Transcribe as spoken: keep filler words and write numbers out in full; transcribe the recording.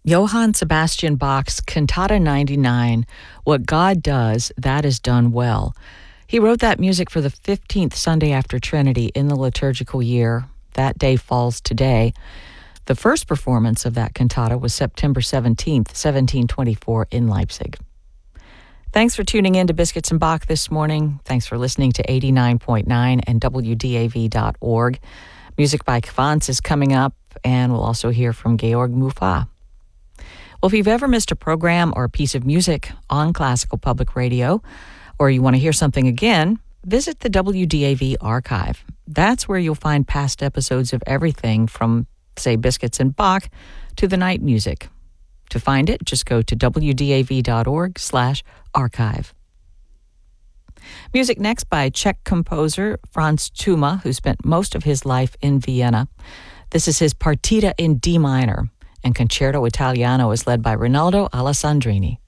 Johann Sebastian Bach's Cantata ninety-nine, What God Does, That Is Done Well. He wrote that music for the fifteenth Sunday after Trinity in the liturgical year. That day falls today. The first performance of that cantata was September seventeenth, seventeen twenty-four in Leipzig. Thanks for tuning in to Biscuits and Bach this morning. Thanks for listening to eighty-nine point nine and W D A V dot org. Music by Kvantz is coming up, and we'll also hear from Georg Muffat. Well, if you've ever missed a program or a piece of music on Classical Public Radio, or you want to hear something again, visit the W D A V archive. That's where you'll find past episodes of everything from, say, Biscuits and Bach to the night music. To find it, just go to W D A V dot org slash archive. Music next by Czech composer Franz Tuma, who spent most of his life in Vienna. This is his Partita in D minor, and Concerto Italiano is led by Rinaldo Alessandrini.